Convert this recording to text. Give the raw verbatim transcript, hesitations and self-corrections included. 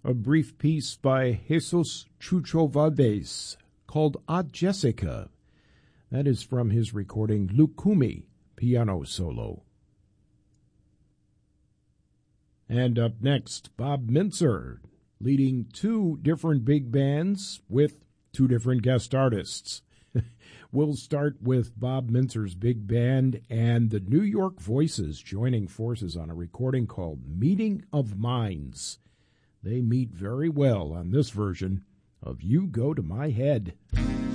a brief piece by Jesus Chucho Valdez called Odd Jessica. That is from his recording Lukumi, piano solo. And up next, Bob Mintzer, leading two different big bands with two different guest artists. We'll start with Bob Mintzer's big band and the New York Voices joining forces on a recording called Meeting of Minds. They meet very well on this version of You Go to My Head.